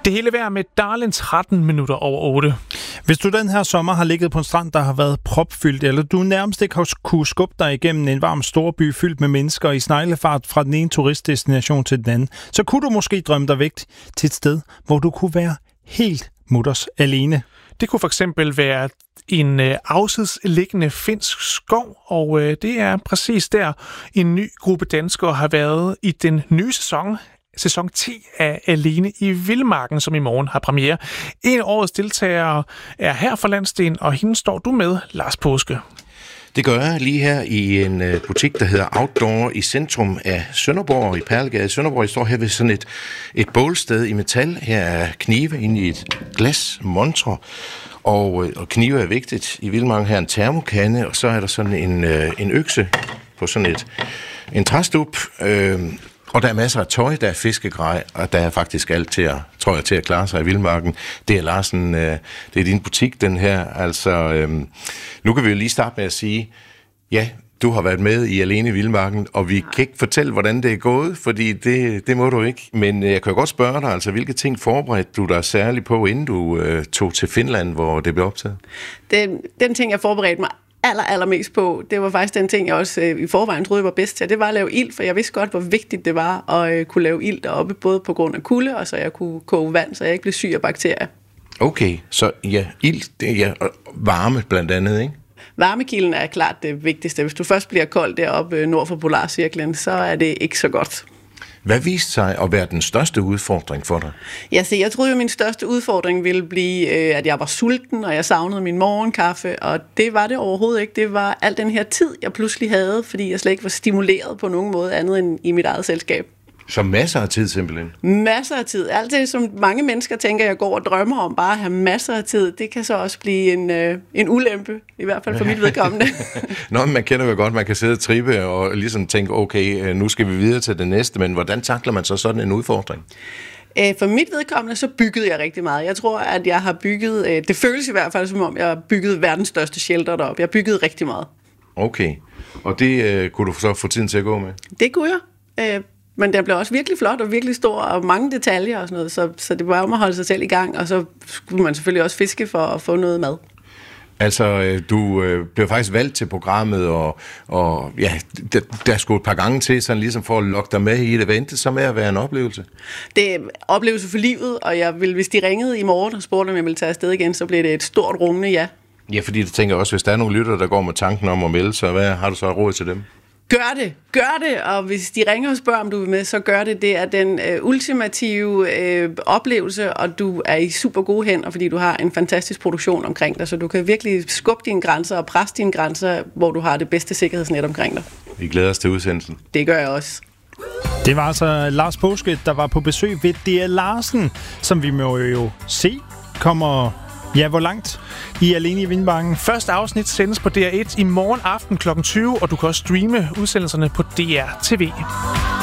Det hele vejr med Darlin 13 minutter over 8. Hvis du den her sommer har ligget på en strand, der har været propfyldt, eller du nærmest ikke har kunne skubbe dig igennem en varm storby fyldt med mennesker i sneglefart fra den ene turistdestination til den anden, så kunne du måske drømme dig væk til et sted, hvor du kunne være helt mutters alene. Det kunne for eksempel være en afsidesliggende finsk skov, og det er præcis der en ny gruppe danskere har været i den nye sæson 10 af Alene i Vildmarken, som i morgen har premiere. En af årets deltagere er her fra landsdelen, og hende står du med, Lars Påske. Det gør jeg lige her i en butik, der hedder Outdoor i centrum af Sønderborg, i Perlegade i Sønderborg. Jeg står her ved sådan et bålsted i metal. Her er knive inde i et glas montre, og knive er vigtigt. I Vildmarken her er en termokande, og så er der sådan en økse på sådan en træstup. Og der er masser af tøj, der er fiskegrej, og der er faktisk alt til at klare sig i Vildmarken. Det er Larsen, det er din butik, den her. Altså, nu kan vi jo lige starte med at sige, ja, du har været med i Alene i Vildmarken, og vi kan ikke fortælle, hvordan det er gået, fordi det må du ikke. Men jeg kan jo godt spørge dig, altså, hvilke ting forberedte du dig særligt på, inden du tog til Finland, hvor det blev optaget? Den ting, jeg forberedte mig allermest på, det var faktisk den ting, jeg også i forvejen troede, jeg var bedst til. Det var at lave ild, for jeg vidste godt, hvor vigtigt det var at kunne lave ild deroppe, både på grund af kulde, og så jeg kunne koge vand, så jeg ikke blev syg af bakterier. Okay, så ja, ild, det er varme blandt andet, ikke? Varmekilden er klart det vigtigste. Hvis du først bliver kold deroppe nord for polarcirklen, så er det ikke så godt. Hvad viste sig at være den største udfordring for dig? Ja, så jeg troede jo, min største udfordring ville blive, at jeg var sulten, og jeg savnede min morgenkaffe, og det var det overhovedet ikke. Det var al den her tid, jeg pludselig havde, fordi jeg slet ikke var stimuleret på nogen måde andet end i mit eget selskab. Så masser af tid simpelthen? Masser af tid. Alt det, som mange mennesker tænker, jeg går og drømmer om, bare at have masser af tid, det kan så også blive en ulempe, i hvert fald for mit vedkommende. Nå, man kender jo godt, man kan sidde og trippe og ligesom tænke, okay, nu skal vi videre til det næste, men hvordan takler man så sådan en udfordring? For mit vedkommende, så byggede jeg rigtig meget. Jeg tror, at jeg har bygget, det føles i hvert fald, som om jeg har bygget verdens største shelter deroppe. Jeg byggede rigtig meget. Okay, og det kunne du så få tiden til at gå med? Det kunne jeg. Men den blev også virkelig flot og virkelig stor, og mange detaljer og sådan noget, så det var om at holde sig selv i gang, og så skulle man selvfølgelig også fiske for at få noget mad. Altså, du blev faktisk valgt til programmet, og ja, der skulle et par gange til, sådan ligesom for at lokke dig med i et event, så med at være en oplevelse. Det er en oplevelse for livet, og hvis de ringede i morgen og spurgte, om jeg ville tage afsted igen, så blev det et stort rungende ja. Ja, fordi du tænker også, hvis der er nogle lyttere, der går med tanken om at melde, så hvad har du så råd til dem? Gør det, og hvis de ringer og spørger, om du vil med, så gør det. Det er den ultimative oplevelse, og du er i super gode hænder, fordi du har en fantastisk produktion omkring dig, så du kan virkelig skubbe dine grænser og presse dine grænser, hvor du har det bedste sikkerhedsnet omkring dig. Vi glæder os til udsendelsen. Det gør jeg også. Det var altså Lars Påske, der var på besøg ved D.A. Larsen, som vi må jo se kommer... Ja, hvor langt i Alene i Vildmarken? Første afsnit sendes på DR1 i morgen aften kl. 20, og du kan også streame udsendelserne på DR TV.